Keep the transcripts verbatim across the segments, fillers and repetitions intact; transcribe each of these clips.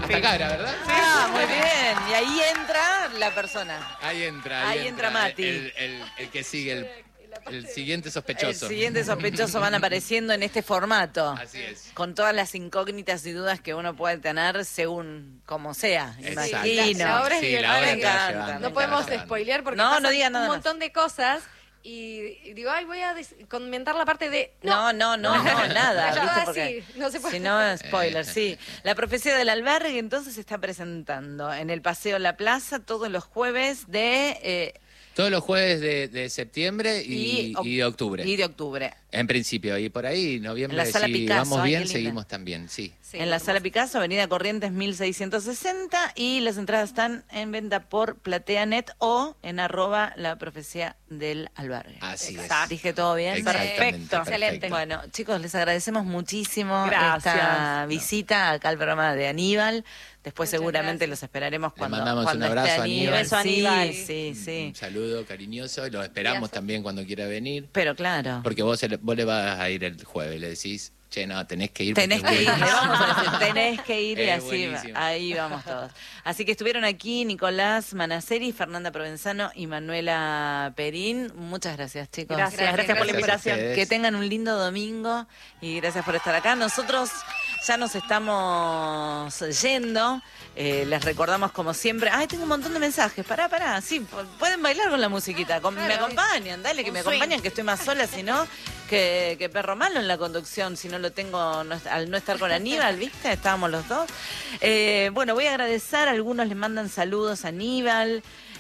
Hasta acá era, ¿verdad? Ah, muy bien. Y ahí entra la persona. Ahí entra. Ahí entra Mati. El, el- el que sigue, el, el siguiente sospechoso. El siguiente sospechoso van apareciendo en este formato. Así es. Con todas las incógnitas y dudas que uno puede tener según como sea. Exacto. Imagino. La obra es Sí, divertida. la obra Me te va encanta, llevando, me No te va podemos llevando. spoilear porque No, no pasan digan nada un más. montón de cosas. Y, y digo, ay, voy a des- comentar la parte de... No, no, no, no, nada. Ya, ¿viste? ah, Porque sí, no se puede. si no, spoiler, sí. La profecía del albergue entonces se está presentando en el Paseo La Plaza todos los jueves de... eh, Todos los jueves de, de septiembre y, oc- y de octubre. Y de octubre. En principio, y por ahí, noviembre, En la Sala si Picasso, vamos ay, bien, qué linda. seguimos también, sí. Sí, en la hermoso. Sala Picasso, Avenida Corrientes mil seiscientos sesenta, y las entradas están en venta por PlateaNet o en arroba la profecía del albergue. Así es. ¿Dije todo bien? Exactamente, Perfecto. excelente. Bueno, chicos, les agradecemos muchísimo Gracias. esta visita acá al programa de Aníbal. Después Muchas seguramente gracias. los esperaremos Le cuando, mandamos cuando un abrazo esté a Aníbal. Aníbal. Beso a Sí, Aníbal. sí, sí. Un saludo cariñoso, lo esperamos Gracias. también cuando quiera venir. Pero claro. Porque vos, se- vos le vas a ir el jueves, le decís, che, no, tenés que ir. Tenés porque que ir, es le vamos a buenísimo". decir, tenés que ir y Es así, buenísimo. ahí vamos todos. Así que estuvieron aquí Nicolás Manaceri, Fernanda Provenzano y Manuela Perín. Muchas gracias, chicos. Gracias, Gracias, gracias por la gracias a invitación. ustedes. Que tengan un lindo domingo y gracias por estar acá. Nosotros ya nos estamos yendo. Eh, les recordamos como siempre. Ay, tengo un montón de mensajes. Pará, pará. Sí, pu- pueden bailar con la musiquita. Con- me Claro. acompañan, dale, que Un me swing. acompañan, que estoy más sola, si no, que, que perro malo en la conducción, si no lo tengo no est- al no estar con Aníbal, ¿viste? Estábamos los dos. Eh, bueno, voy a agradecer. Algunos les mandan saludos a Aníbal.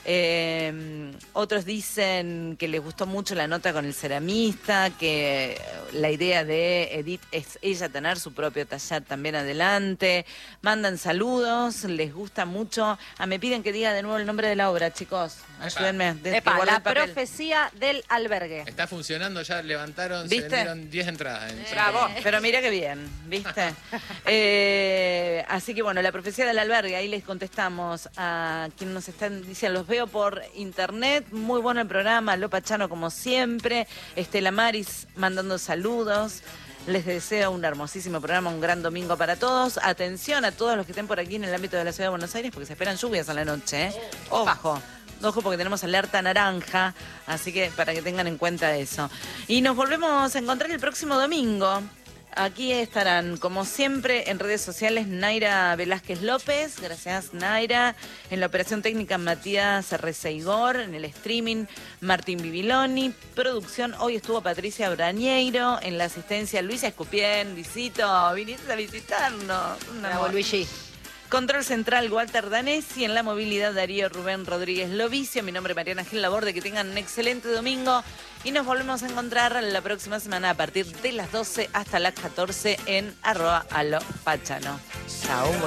Eh, otros dicen que les gustó mucho la nota con el ceramista, que la idea de Edith es ella tener su propio taller también adelante. Mandan saludos, les gusta mucho. Ah, me piden que diga de nuevo el nombre de la obra, chicos. Ayúdenme. de- que Epa, guarde la el papel. profecía del albergue. Está funcionando, ya levantaron, ¿Viste? se vendieron diez entradas. en cinco Bravo, minutos. pero mira qué bien, ¿viste? Eh, así que bueno, la profecía del albergue, ahí les contestamos a quienes nos están diciendo, los veo por internet, muy bueno el programa, Lopa Chano como siempre, Estela Maris mandando saludos. Les deseo un hermosísimo programa, un gran domingo para todos. Atención a todos los que estén por aquí en el ámbito de la Ciudad de Buenos Aires, porque se esperan lluvias a la noche, ¿eh? Ojo. Ojo porque tenemos alerta naranja, así que para que tengan en cuenta eso. Y nos volvemos a encontrar el próximo domingo. Aquí estarán, como siempre, en redes sociales Naira Velázquez López, gracias Naira, en la operación técnica Matías Receigor, en el streaming Martín Bibiloni, producción, hoy estuvo Patricia Brañeiro, en la asistencia Luisa Escupien, Visito, viniste a visitarnos. Un Bravo, amor. Luigi. Control central Walter Danesi, en la movilidad Darío Rubén Rodríguez Lovicio, mi nombre es Mariana Gil Laborde, que tengan un excelente domingo y nos volvemos a encontrar la próxima semana a partir de las doce hasta las catorce en arroba alo pachano. Chao.